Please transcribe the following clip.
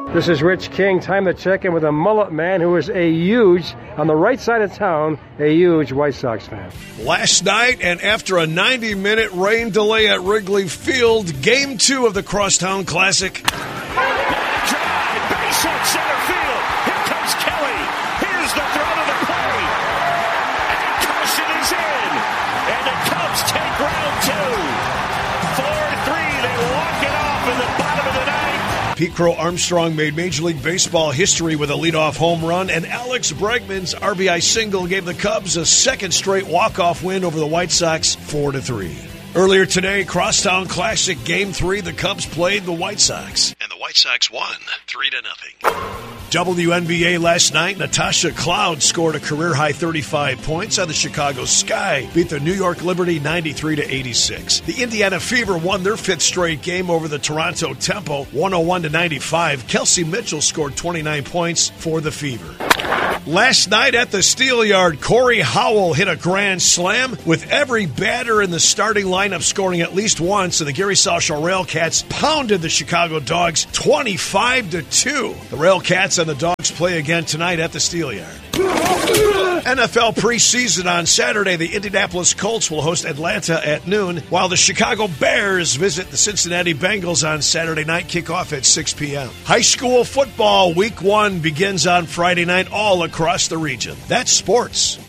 This is Rich King. Time to check in with a mullet man who is a huge, on the right side of town, a huge White Sox fan. Last night, and after a 90-minute rain delay at Wrigley Field, Game 2 of the Crosstown Classic. Line drive, base hit, center field. Here comes Kelly. Here's the throw to the plate. And caution is in. And the Cubs take round 2. 4-3, they walk it off in the bottom of the ninth. Pete Crow Armstrong made Major League Baseball history with a leadoff home run, and Alex Bregman's RBI single gave the Cubs a second straight walk-off win over the White Sox, 4-3. Earlier today, Crosstown Classic Game 3, the Cubs played the White Sox, and the White Sox won 3-0. WNBA last night, Natasha Cloud scored a career-high 35 points on the Chicago Sky, beat the New York Liberty 93-86. The Indiana Fever won their 5th straight game over the Toronto Tempo, 101-95. Kelsey Mitchell scored 29 points for the Fever. Last night at the Steelyard, Corey Howell hit a grand slam with every batter in the starting lineup scoring at least once, and the Gary Sauchel Railcats pounded the Chicago Dogs 25-2. The Railcats and the Dogs play again tonight at the Steelyard. NFL preseason on Saturday, the Indianapolis Colts will host Atlanta at noon, while the Chicago Bears visit the Cincinnati Bengals on Saturday night, kickoff at 6 p.m. High school football week 1 begins on Friday night all across the region. That's sports.